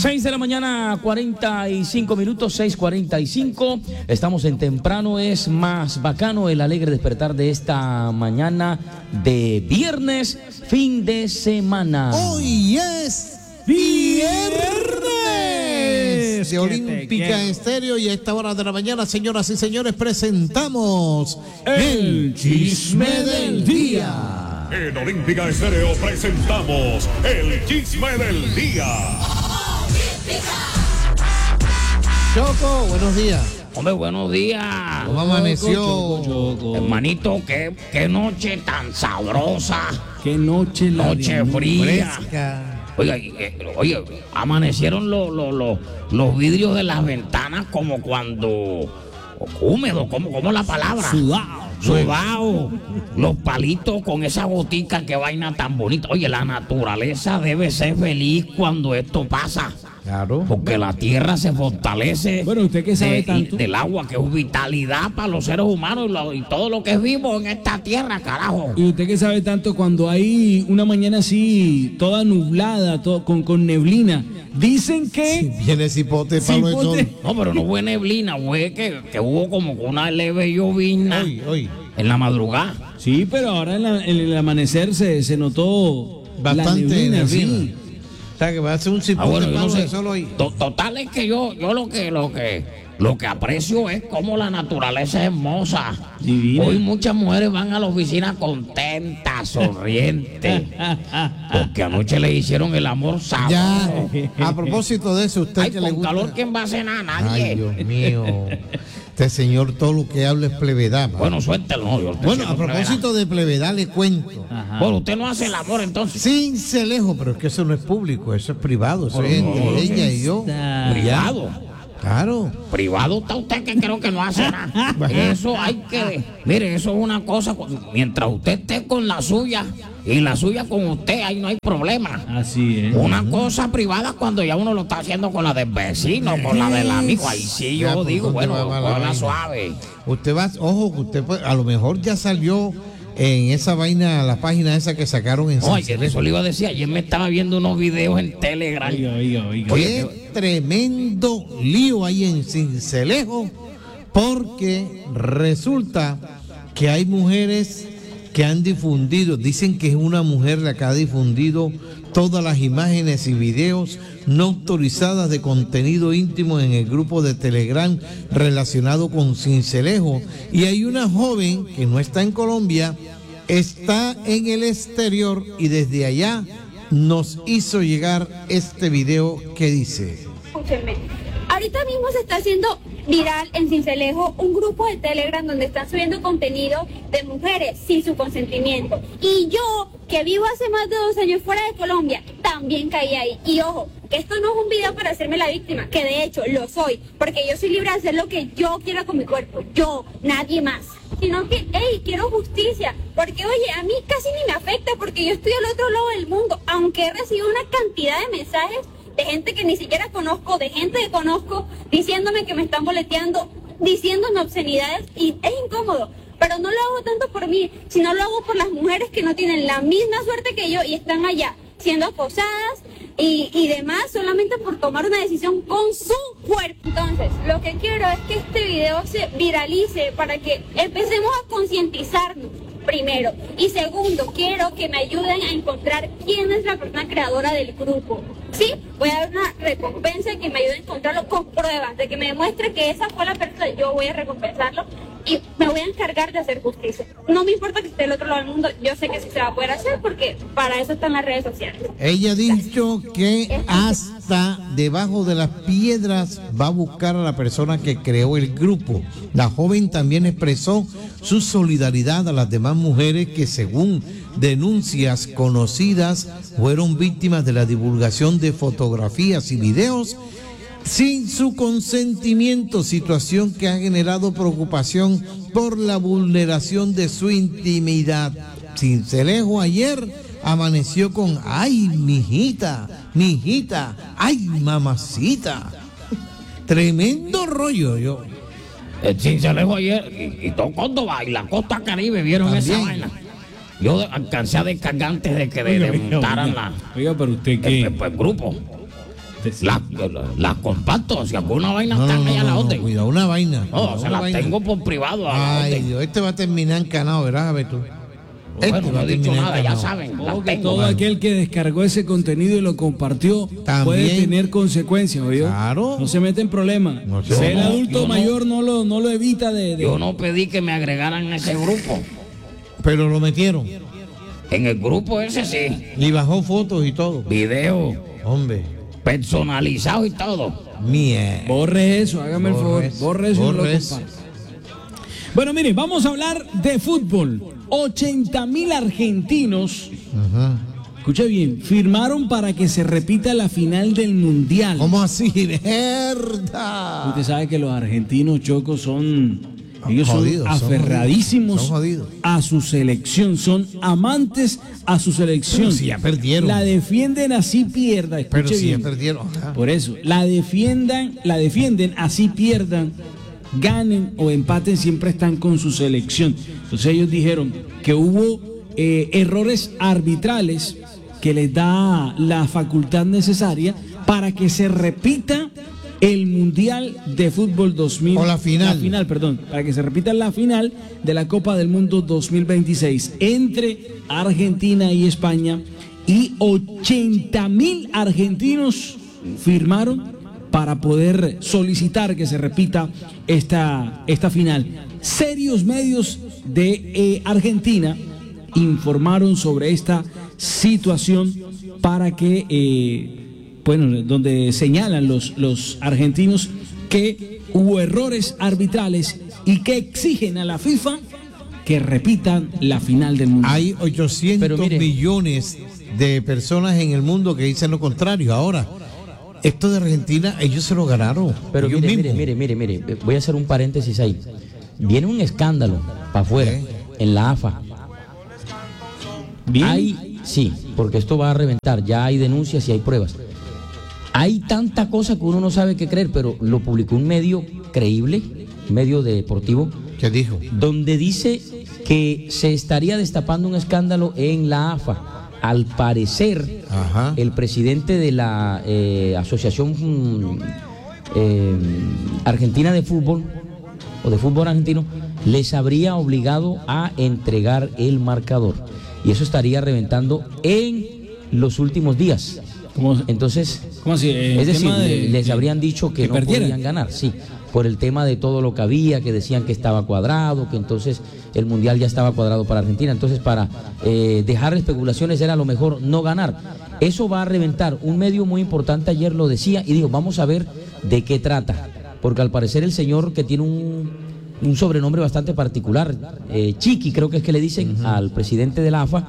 6 de la mañana, 45 minutos, 6:45. Estamos en temprano, es más bacano el alegre despertar de esta mañana de viernes, fin de semana. Hoy es viernes de Olímpica Estéreo y a esta hora de la mañana, señoras y señores, presentamos el chisme del día. En Olímpica Estéreo presentamos el chisme del día. Choco, buenos días. Hombre, buenos días. ¿Cómo amaneció? Choco. Hermanito, qué noche tan sabrosa. Qué noche fría. Fresca. Oye, amanecieron los vidrios de las ventanas como cuando húmedo, como la palabra. Sudado. Los palitos con esa gotica, qué vaina tan bonita. Oye, la naturaleza debe ser feliz cuando esto pasa. Claro. Porque la tierra se fortalece. Bueno, ¿usted qué sabe tanto? Del agua, que es vitalidad para los seres humanos y todo lo que es vivo en esta tierra, carajo. ¿Y usted qué sabe tanto cuando hay una mañana así, toda nublada, con neblina? Dicen que... Viene cipote, palo de sol. No, pero no fue neblina, fue que hubo como una leve llovizna Hoy. en la madrugada. Sí, pero ahora en el amanecer se notó Bastante la neblina, neblina. sí. O sea, que va a ser un cipote, Bueno, yo no palo sé. de sol hoy. Total es que yo lo que aprecio es cómo la naturaleza es hermosa. Divina. Hoy muchas mujeres van a la oficina contentas, sonrientes, porque anoche le hicieron el amor sabroso. Ya, a propósito de eso, usted Ay, que le con gusta... calor, ¿quién va a cenar? Nadie. Ay, Dios mío. Este señor todo lo que habla es plevedad. ¿va? Bueno, suéltelo. No, yo estoy Bueno, a siendo propósito de plevedad le cuento. plebeya. Bueno, usted no hace el amor entonces. Cincelejo, pero es que eso no es público, eso es privado, eso es entre ella y yo. Privado. Claro. Privado está usted que creo que no hace nada. Eso hay que... Mire, eso es una cosa... Mientras usted esté con la suya y la suya con usted, ahí no hay problema. Así es. Una cosa privada cuando ya uno lo está haciendo con la del vecino, con la del amigo. Ahí sí Ya, yo ¿por digo, dónde bueno, va la la vaina? suave. Usted va, ojo, que usted a lo mejor ya salió en esa vaina, la página esa que sacaron en Oye, Cincelejo. eso le iba a decir. Ayer me estaba viendo unos videos en Telegram. Oiga. Qué tremendo lío hay en Cincelejo, porque resulta que hay mujeres que han difundido, dicen que es una mujer la que ha difundido todas las imágenes y videos no autorizadas de contenido íntimo en el grupo de Telegram relacionado con Cincelejo. Y hay una joven que no está en Colombia, está en el exterior y desde allá nos hizo llegar este video que dice... Escúchenme, ahorita mismo se está haciendo viral en Cincelejo un grupo de Telegram donde están subiendo contenido de mujeres sin su consentimiento. Y yo, que vivo hace más de 2 años fuera de Colombia, también caí ahí. Y ojo, que esto no es un video para hacerme la víctima, que de hecho lo soy, porque yo soy libre de hacer lo que yo quiera con mi cuerpo, yo, nadie más. Sino que, hey, quiero justicia, porque oye, a mí casi ni me afecta porque yo estoy al otro lado del mundo, aunque he recibido una cantidad de mensajes de gente que ni siquiera conozco, de gente que conozco, diciéndome que me están boleteando, diciéndome obscenidades, y es incómodo. Pero no lo hago tanto por mí, sino lo hago por las mujeres que no tienen la misma suerte que yo y están allá, siendo acosadas y demás, solamente por tomar una decisión con su cuerpo. Entonces, lo que quiero es que este video se viralice para que empecemos a concientizarnos. Primero. Y segundo, quiero que me ayuden a encontrar quién es la persona creadora del grupo. Sí, voy a dar una recompensa que me ayude a encontrarlo con pruebas, de que me demuestre que esa fue la persona. Yo voy a recompensarlo y me voy a encargar de hacer justicia. No me importa que esté del otro lado del mundo, yo sé que sí se va a poder hacer porque para eso están las redes sociales. Ella ha dicho que hasta debajo de las piedras va a buscar a la persona que creó el grupo. La joven también expresó su solidaridad a las demás mujeres que, según denuncias conocidas, fueron víctimas de la divulgación de fotografías y videos sin su consentimiento, situación que ha generado preocupación por la vulneración de su intimidad. Cincelejo ayer amaneció con ay, mijita, ay, mamacita. Tremendo rollo. Yo El Cincelejo ayer y todo Córdoba y la costa Caribe vieron también. esa vaina. Yo alcancé a descargar antes de que desmontaran la Oiga, pero usted el qué. grupo. Las comparto, si alguna vaina está allá a la orden. Cuidado, una vaina. No, se las tengo por privado. Ay, Dios, este va a terminar encanado, verás, a ver tú. Bueno, no he dicho nada, ya saben. Todo aquel que descargó ese contenido y lo compartió también puede tener consecuencias, ¿oyó? Claro. No se mete en problemas. No, Ser adulto mayor no lo evita de... Yo no pedí que me agregaran a ese grupo. Pero lo metieron. En el grupo ese sí. Y bajó fotos y todo. Video Hombre. personalizado y todo. Mierda. Borre eso, hágame el favor. Borre eso y no lo Borre eso. comparta. Bueno, mire, vamos a hablar de fútbol. 80.000 argentinos, escuche bien, firmaron para que se repita la final del Mundial. ¿Cómo así? ¡Verdad! Usted sabe que los argentinos, Choco, ellos jodidos, son aferradísimos son jodidos. a su selección, son amantes a su selección. Pero si ya perdieron. La defienden así pierda, escuche Pero si bien. ya perdieron. Ajá. Por eso, la defienden así pierdan, ganen o empaten, siempre están con su selección. Entonces ellos dijeron que hubo errores arbitrales que les da la facultad necesaria para que se repita el Mundial de Fútbol 2000. O la final. Para que se repita la final de la Copa del Mundo 2026 entre Argentina y España, y 80.000 argentinos firmaron para poder solicitar que se repita esta final. Serios medios de Argentina informaron sobre esta situación para que, donde señalan los argentinos que hubo errores arbitrales y que exigen a la FIFA que repitan la final del mundo. Hay 800 millones de personas en el mundo que dicen lo contrario. Ahora, esto de Argentina, ellos se lo ganaron. Pero mire, voy a hacer un paréntesis ahí. Viene un escándalo para afuera, en la AFA. Sí, porque esto va a reventar, ya hay denuncias y hay pruebas. Hay tanta cosa que uno no sabe qué creer, pero lo publicó un medio creíble, medio deportivo. ¿Qué dijo? Donde dice que se estaría destapando un escándalo en la AFA. Al parecer, el presidente de la Asociación Argentina de Fútbol, o de fútbol argentino, les habría obligado a entregar el marcador. Y eso estaría reventando en los últimos días. Entonces, ¿cómo así? Es decir, les habrían dicho que no podían ganar, sí, por el tema de todo lo que había, que decían que estaba cuadrado, que entonces el Mundial ya estaba cuadrado para Argentina. Entonces, para dejar especulaciones era lo mejor no ganar. Eso va a reventar. Un medio muy importante ayer lo decía y dijo, vamos a ver de qué trata. Porque al parecer el señor, que tiene un sobrenombre bastante particular, Chiqui creo que es que le dicen al presidente de la AFA,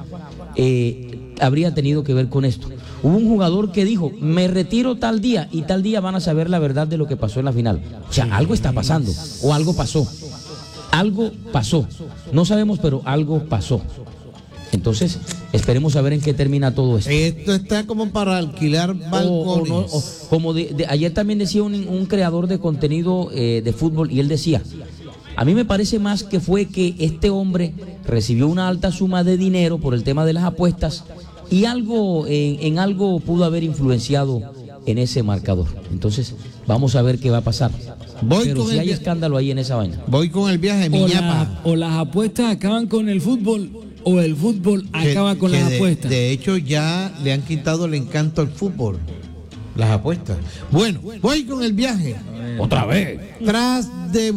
habría tenido que ver con esto. Hubo un jugador que dijo, me retiro tal día y tal día van a saber la verdad de lo que pasó en la final. O sea, algo está pasando, o algo pasó. Algo pasó. No sabemos, pero algo pasó. Entonces, esperemos a ver en qué termina todo esto. Esto está como para alquilar balcones. Ayer también decía un creador de contenido de fútbol, y él decía, a mí me parece más que fue que este hombre recibió una alta suma de dinero por el tema de las apuestas y algo en algo pudo haber influenciado en ese marcador. Entonces, vamos a ver qué va a pasar. Pero si hay escándalo ahí en esa vaina. Voy con el viaje, mi ñapa. O las apuestas acaban con el fútbol, o el fútbol acaba con las apuestas. De hecho, ya le han quitado el encanto al fútbol, las apuestas. Bueno, voy con el viaje. Otra vez. Tras de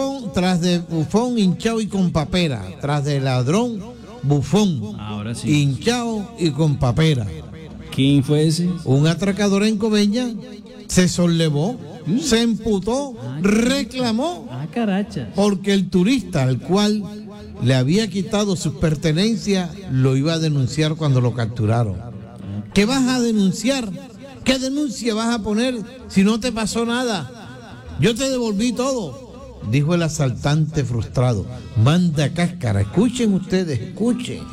Buffon, hinchado y con papera. Tras de ladrón, Buffon. Ahora sí. Hinchado y con papera. ¿Quién fue ese? Un atracador en Coveña se sollevó, se emputó, reclamó. Caracha. Porque el turista al cual le había quitado sus pertenencias lo iba a denunciar cuando lo capturaron. ¿Qué vas a denunciar? ¿Qué denuncia vas a poner si no te pasó nada? Yo te devolví todo, dijo el asaltante frustrado. Manda cáscara. Escuchen ustedes, escuchen.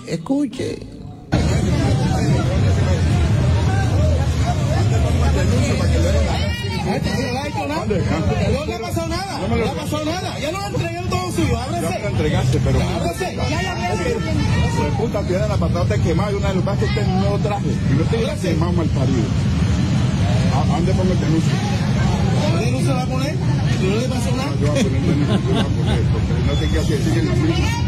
No le ha pasado nada. Ya lo entregué todo suyo. Ábrese. Ya lo entregaste, pero. Ábrese. Ya. Puta piedra, la patada te quemada y una de los más que está en un nuevo traje. Y no te digas quemado mal parido. ¿A dónde pongo ¿Qué denuncia va a poner? ¿Tú no le pasó nada? Yo voy a poner denuncia, yo voy a poner, porque no sé qué hacer, sigue el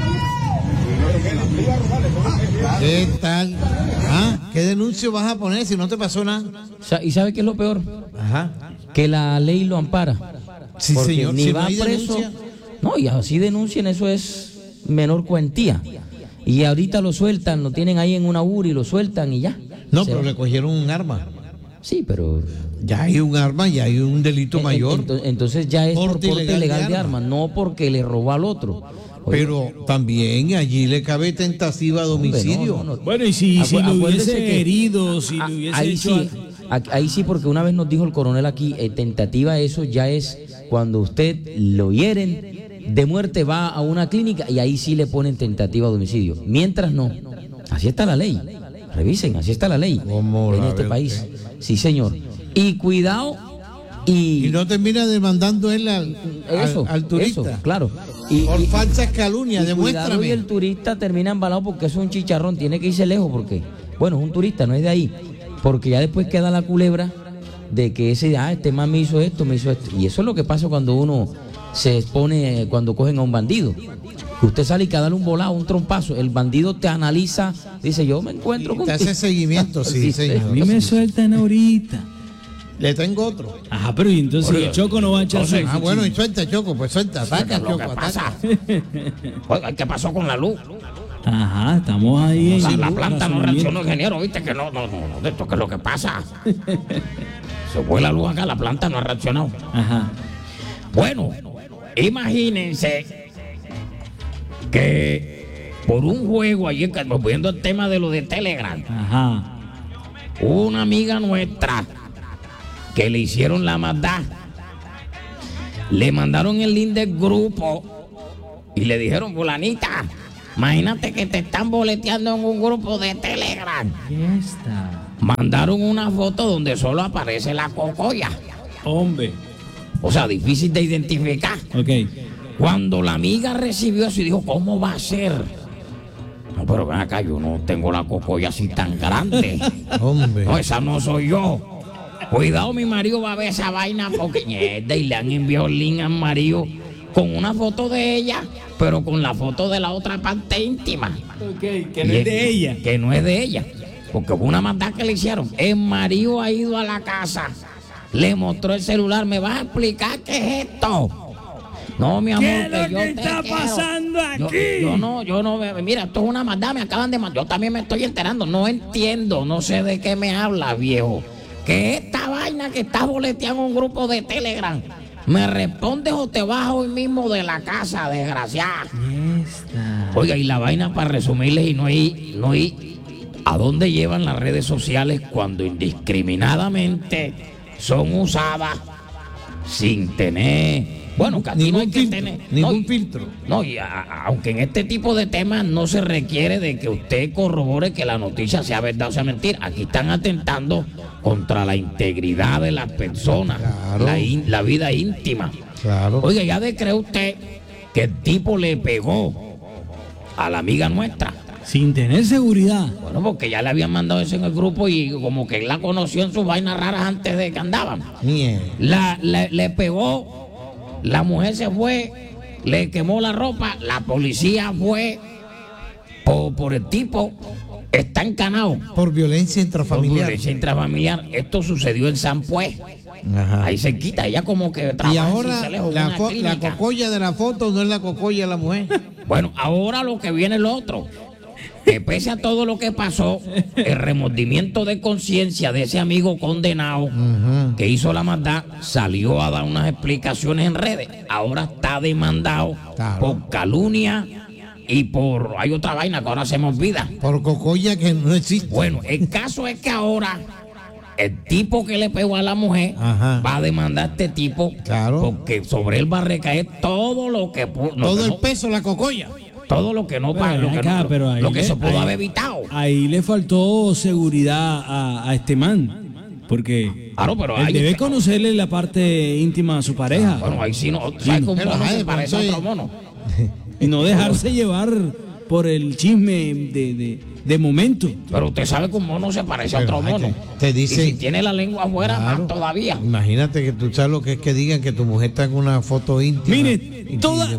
¿Qué tal? ¿Qué denuncio vas a poner si no te pasó nada? ¿Y sabe qué es lo peor? Ajá. Que la ley lo ampara. Sí, porque señor. ni Si va no hay preso. denuncia. No, y así denuncien, eso es menor cuantía. Y ahorita lo sueltan, lo tienen ahí en una URI, lo sueltan y ya. No, pero le cogieron un arma. Sí, pero Ya hay un arma, ya hay un delito mayor. Entonces ya es por Porte porte ilegal de arma. armas, no porque le robó al otro. Oye, Pero también allí le cabe tentativa de hombre, homicidio. no. Bueno, y si lo Acuérdese hubiese que- herido, si lo hubiese ahí hecho... sí, ahí sí, porque una vez nos dijo el coronel aquí, tentativa, eso ya es cuando usted lo hieren de muerte, va a una clínica y ahí sí le ponen tentativa de homicidio. Mientras no. Así está la ley. Revisen, así está la ley ¿Cómo en la este ve país. Sí, señor. Y cuidado Y no termina demandando él al turista. Eso, claro. Por falsas calumnias, cuidado, demuéstrame. y el turista termina embalado porque eso es un chicharrón, tiene que irse lejos porque, bueno, es un turista, no es de ahí. Porque ya después queda la culebra de que este man me hizo esto. Y eso es lo que pasa cuando uno se expone, cuando cogen a un bandido. Que usted sale y que darle un volado, un trompazo. El bandido te analiza, dice, yo me encuentro con Te hace seguimiento, sí, señor. A mí me sueltan ahorita. Le tengo otro. Ajá, pero y entonces el Choco no va a echar su... Bueno, y suelta, Choco, pues suelta, ataca, Lo Choco, que ataca. pasa. Oiga, ¿qué pasó con la luz? Ajá, estamos ahí en... La planta no razonamiento. reaccionó, ingeniero, viste que no, esto que es lo que pasa. Se fue la luz acá, la planta no ha reaccionado. Ajá. Bueno, imagínense que por un juego ayer, volviendo al tema de lo de Telegram, Ajá. una amiga nuestra que le hicieron la maldad, le mandaron el link del grupo y le dijeron, fulanita, imagínate que te están boleteando en un grupo de Telegram. ¿Qué está? Mandaron una foto donde solo aparece la cocoya. Hombre. O sea, difícil de identificar. Ok. Cuando la amiga recibió eso y dijo, ¿cómo va a ser? No, pero ven acá, yo no tengo la cocoya así tan grande. Hombre. No, esa no soy yo. Cuidado, mi marido va a ver esa vaina porque mierda, y le han enviado el link al marido con una foto de ella, pero con la foto de la otra parte íntima. Ok, que no es de ella. Que no es de ella. Porque fue una maldad que le hicieron. El marido ha ido a la casa, le mostró el celular. ¿Me vas a explicar qué es esto? No, mi amor, ¿Qué es lo yo que te está quiero. pasando aquí? Yo no, mira, esto es una maldad, me acaban de mandar. Yo también me estoy enterando, no entiendo, no sé de qué me habla, viejo. Que esta vaina que está boleteando un grupo de Telegram, ¿me respondes o te vas hoy mismo de la casa, desgraciada? Oiga, y la vaina para resumirles y no hay ¿a dónde llevan las redes sociales cuando indiscriminadamente son usadas sin tener... Bueno, que aquí no hay que tener... Ningún filtro. No, y aunque en este tipo de temas no se requiere de que usted corrobore que la noticia sea verdad o sea mentira, aquí están atentando contra la integridad de las personas, Claro. la vida íntima. Claro. Oiga, ya cree usted que el tipo le pegó a la amiga nuestra. Sin tener seguridad. Bueno, porque ya le habían mandado eso en el grupo y como que él la conoció en sus vainas raras antes de que andaban. Le pegó, la mujer se fue, le quemó la ropa, la policía fue por el tipo, está encanado. Por violencia Por intrafamiliar. violencia intrafamiliar. Esto sucedió en San Pues. Ajá. Ahí se quita, ella como que trabaja Y en ahora Cincelejo, en la una clínica. cocoya de la foto no es la cocoya de la mujer. Bueno, ahora lo que viene es lo otro. Que pese a todo lo que pasó, el remordimiento de conciencia de ese amigo condenado que hizo la maldad salió a dar unas explicaciones en redes. Ahora está demandado por calumnia y por... Hay otra vaina que ahora se me olvida. Por cocoya que no existe. Bueno, el caso es que ahora el tipo que le pegó a la mujer va a demandar a este tipo porque sobre él va a recaer todo lo que... Todo el peso de la cocoya. Todo lo que no paga, lo que se pudo haber evitado. Ahí le faltó seguridad a este man. Porque claro, pero él debe conocerle la parte íntima a su pareja. Bueno, ahí sí no. ¿Sabes cómo mono se parece a otro mono? Y no dejarse llevar por el chisme de momento. Pero usted sabe cómo uno se parece a otro mono. Te dice, y si tiene la lengua afuera, claro, más todavía. Imagínate que tú sabes lo que es que digan que tu mujer está en una foto íntima. Mire, Y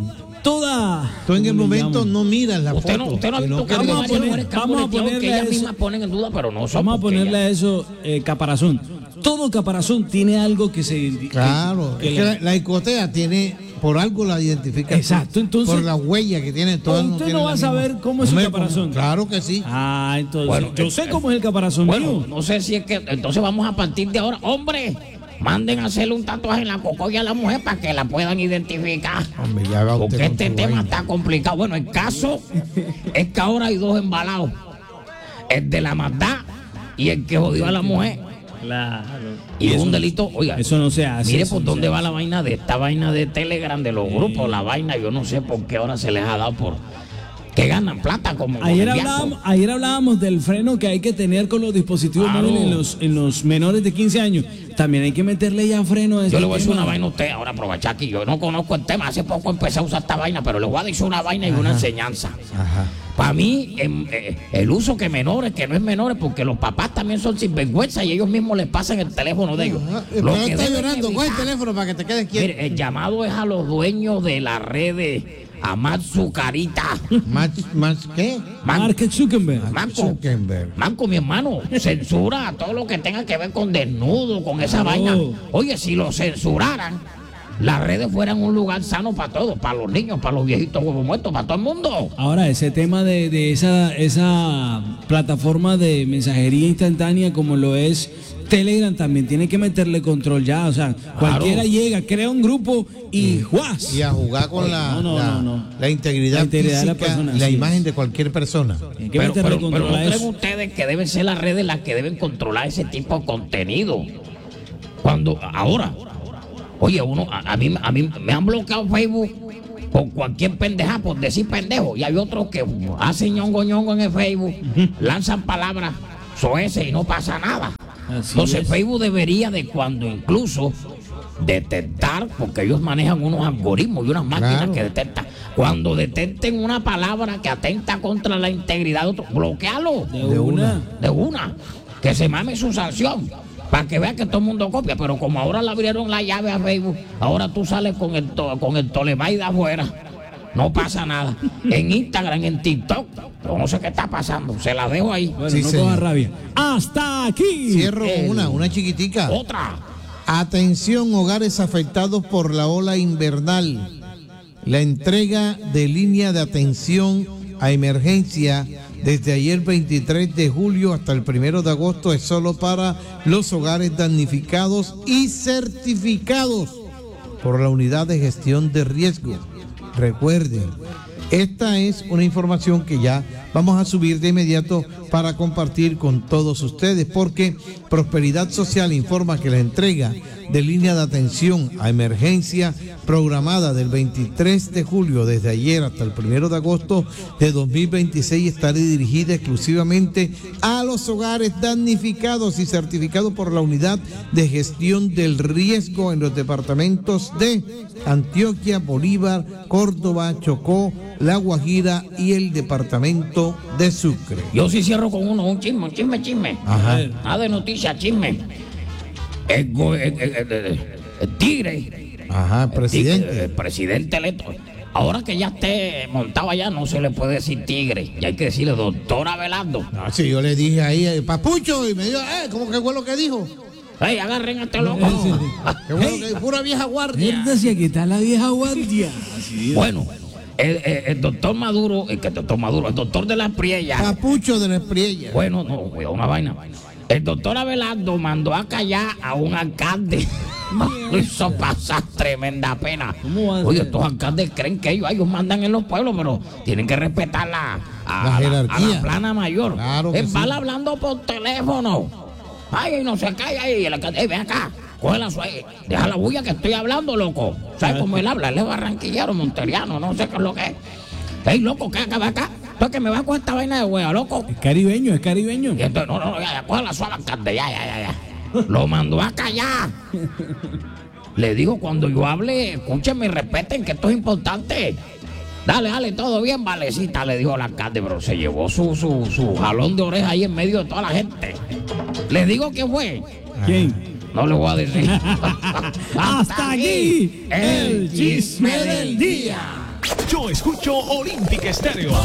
tú en el momento no miras la Usted foto. no ha visto que vamos a varias mujeres que han ponerle boleteado que a ellas eso. mismas ponen en duda, pero no son. Vamos a porque ponerle a eso caparazón. Todo caparazón tiene algo que se... Claro, es que la icotea tiene, por algo la identifica. Exacto, entonces... por la huella que tiene todas. Usted no va a saber cómo es el caparazón. Claro que sí. Ah, entonces, Bueno, yo sé cómo es el caparazón Bueno, mío. no sé si es que... Entonces vamos a partir de ahora. ¡Hombre! Manden a hacerle un tatuaje en la cocoya a la mujer para que la puedan identificar. Hombre, ya va usted Porque con este su tema vaina. está complicado. Bueno, el caso es que ahora hay dos embalados. El de la maldad y el que jodió a la mujer. Claro. Y es un delito, oiga. Eso no se hace. Mire eso por no dónde se va hace. la vaina de esta vaina de Telegram, de los grupos, la vaina, yo no sé por qué ahora se les ha dado por... que ganan plata como con Ayer el viaje. hablábamos del freno que hay que tener con los dispositivos Claro. móviles en los menores de 15 años. También hay que meterle ya freno a este Yo le voy a decir tema. una vaina a usted, ahora aprovechar aquí, yo no conozco el tema, hace poco empecé a usar esta vaina, pero le voy a decir una vaina y una enseñanza. Ajá. Para mí, el uso que menores, que no es menores, porque los papás también son sinvergüenza y ellos mismos les pasan el teléfono de ellos. Pero Lo que está deben llorando, coge el evitar- teléfono para que te quedes quieto. Mire, el llamado es a los dueños de las redes, a Matsu Carita. Más ¿qué? Mark Zuckerberg. Manco, Zuckerberg. Manco, mi hermano, censura todo lo que tenga que ver con desnudo, con esa vaina. Oye, si lo censuraran, las redes fueran un lugar sano para todos, para los niños, para los viejitos huevos muertos, para todo el mundo. Ahora, ese tema de esa plataforma de mensajería instantánea como lo es Telegram también tiene que meterle control ya. O sea, cualquiera llega, crea un grupo y ¡juas! Y a jugar con Oye, la La integridad integridad de la física, persona, la así imagen es. de cualquier persona. Hay que Pero meterle ¿no control a creen eso. ustedes que deben ser las redes las que deben controlar ese tipo de contenido? Cuando ahora, oye, a mí me han bloqueado Facebook por cualquier pendeja, por decir pendejo. Y hay otros que hacen ñongo en el Facebook, lanzan palabras soeces y no pasa nada. Así Entonces es. Facebook debería de cuando incluso detectar, porque ellos manejan unos algoritmos y unas máquinas Claro. que detectan. Cuando detecten una palabra que atenta contra la integridad de otro, bloquealo De una. de una, que se mame su sanción, para que vea que todo el mundo copia. Pero como ahora le abrieron la llave a Facebook, ahora tú sales con el Tolemay de afuera, no pasa nada. En Instagram, en TikTok, yo no sé qué está pasando, se la dejo ahí. Bueno, Sí, no señor. coja rabia. ¡Hasta aquí! Cierro con una chiquitica. Otra. Atención, hogares afectados por la ola invernal. La entrega de línea de atención a emergencia desde ayer 23 de julio hasta el 1 de agosto es solo para los hogares damnificados y certificados por la unidad de gestión de riesgo. Recuerden, esta es una información que ya vamos a subir de inmediato para compartir con todos ustedes, porque Prosperidad Social informa que la entrega de línea de atención a emergencia programada del 23 de julio desde ayer hasta el 1 de agosto de 2026 estará dirigida exclusivamente a los hogares damnificados y certificados por la unidad de gestión del riesgo en los departamentos de Antioquia, Bolívar, Córdoba, Chocó, La Guajira y el departamento de Sucre. Yo sí cierro con un chisme. Ajá. Nada de noticias, chisme. El tigre. Ajá, presidente. El presidente electo. Ahora que ya esté montado allá, no se le puede decir tigre. Y hay que decirle doctor Abelardo. No, sí, yo le dije ahí, Papucho, y me dijo, ¿cómo que fue lo que dijo? ¡Ey, agarren a este loco! Qué bueno que pura vieja guardia. Mierda, si aquí está la vieja guardia. Así es. Bueno, el doctor Maduro, el doctor de las Priellas. Papucho de la Espriella. Bueno, no, cuidado, una vaina. El doctor Abelardo mandó a callar a un alcalde. Lo hizo pasar tremenda pena. ¿Cómo va a Oye, ser? estos alcaldes creen que ellos mandan en los pueblos, pero tienen que respetar La a jerarquía. la plana mayor. Claro que Es sí. mal hablando por teléfono. Ay, no se calla ahí. El alcalde, ven acá. Cógela suave. Deja la bulla que estoy hablando, loco. ¿Sabes cómo él habla? Él es barranquillero, monteriano, no sé qué es lo que es. Ey, loco, ¿qué acá? Tú es que me va con esta vaina de hueá, loco. Es caribeño, es caribeño. Y entonces, no, ya, cógela suave, alcalde, ya. Lo mandó a callar. Le digo, cuando yo hable, escúchenme y respeten que esto es importante. Dale, todo bien, Valecita, le dijo el alcalde, pero se llevó su jalón de oreja ahí en medio de toda la gente. Les digo que fue. ¿Quién? No le voy a decir. Hasta aquí el chisme del día. Yo escucho Olímpica Estéreo.